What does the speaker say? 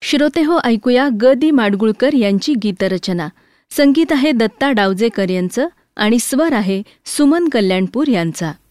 श्रोतेहो, ऐकूया ग दी माडगुळकर यांची गीतरचना. संगीत आहे दत्ता डावजेकर यांचं आणि स्वर आहे सुमन कल्याणपूर यांचा.